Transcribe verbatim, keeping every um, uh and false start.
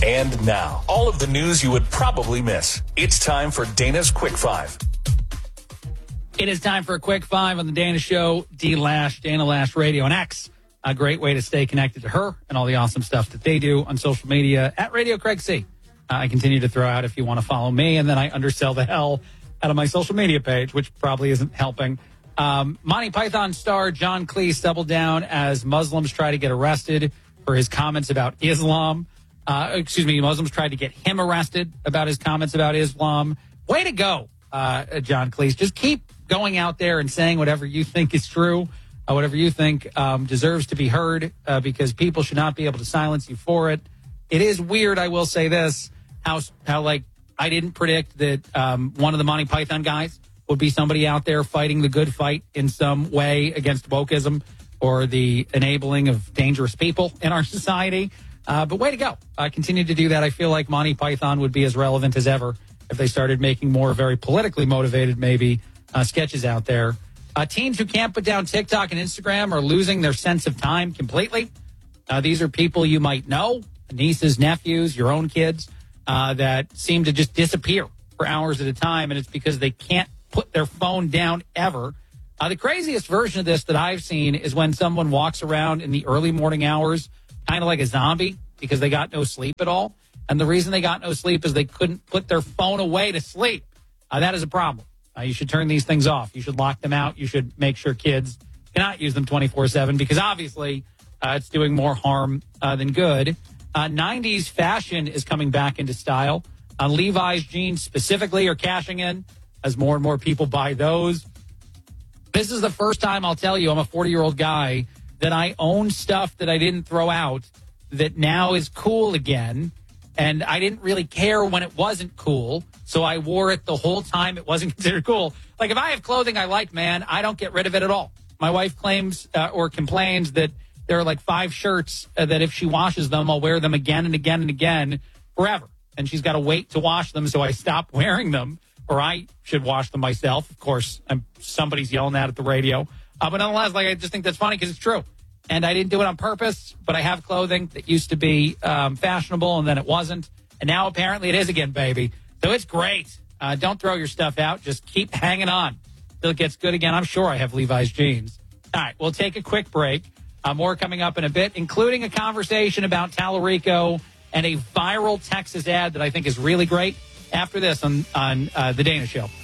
And now, all of the news you would probably miss. It's time for Dana's Quick Five. It is time for a Quick Five on the Dana Show, D Lash, Dana Lash Radio and X. A great way to stay connected to her and all the awesome stuff that they do on social media at Radio Craig C. Uh, I continue to throw out if you want to follow me, and then I undersell the hell out of my social media page, which probably isn't helping. Um, Monty Python star John Cleese doubled down as Muslims try to get arrested for his comments about Islam. Uh, excuse me, Muslims tried to get him arrested about his comments about Islam. Way to go, uh, John Cleese. Just keep going out there and saying whatever you think is true, uh, whatever you think um, deserves to be heard, uh, because people should not be able to silence you for it. It is weird, I will say this, how, how like, I didn't predict that um, one of the Monty Python guys would be somebody out there fighting the good fight in some way against wokeism or the enabling of dangerous people in our society. Uh, but way to go. Uh, continue to do that. I feel like Monty Python would be as relevant as ever if they started making more very politically motivated, maybe, uh, sketches out there. Uh, teens who can't put down TikTok and Instagram are losing their sense of time completely. Uh, these are people you might know, nieces, nephews, your own kids, uh, that seem to just disappear for hours at a time, and it's because they can't put their phone down ever. Uh, the craziest version of this that I've seen is when someone walks around in the early morning hours kind of like a zombie because they got no sleep at all. And the reason they got no sleep is they couldn't put their phone away to sleep. Uh, that is a problem. Uh, you should turn these things off. You should lock them out. You should make sure kids cannot use them twenty-four seven because obviously uh, it's doing more harm uh, than good. Uh, nineties fashion is coming back into style. Uh, Levi's jeans specifically are cashing in as more and more people buy those. This is the first time I'll tell you, I'm a forty-year-old guy, that I own stuff that I didn't throw out that now is cool again. And I didn't really care when it wasn't cool. So I wore it the whole time it wasn't considered cool. Like if I have clothing I like, man, I don't get rid of it at all. My wife claims uh, or complains that there are like five shirts uh, that if she washes them, I'll wear them again and again and again forever. And she's got to wait to wash them. So I stop wearing them, or I should wash them myself. Of course, I'm, somebody's yelling that at the radio. Uh, but nonetheless, like I just think that's funny because it's true. And I didn't do it on purpose, but I have clothing that used to be um, fashionable, and then it wasn't. And now apparently it is again, baby. So it's great. Uh, don't throw your stuff out. Just keep hanging on till it gets good again. I'm sure I have Levi's jeans. All right, we'll take a quick break. Uh, more coming up in a bit, including a conversation about Tallarico and a viral Texas ad that I think is really great after this on, on uh, The Dana Show.